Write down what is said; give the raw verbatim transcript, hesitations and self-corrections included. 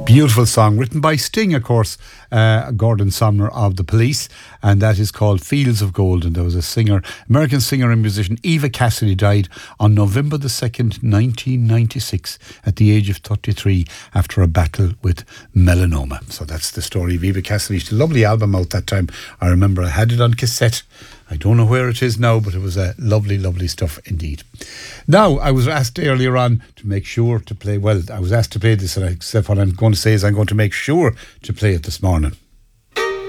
Beautiful song written by Sting, of course, uh, Gordon Sumner of the Police, and that is called Fields of Gold. And there was a singer, American singer and musician Eva Cassidy, died on November the second, nineteen ninety-six, at the age of thirty-three after a battle with melanoma. So that's the story of Eva Cassidy. She had a lovely album out that time. I remember I had it on cassette. I don't know where it is now, but it was a lovely, lovely stuff indeed. Now, I was asked earlier on to make sure to play, well, I was asked to play this, and I said what I'm going to say is I'm going to make sure to play it this morning.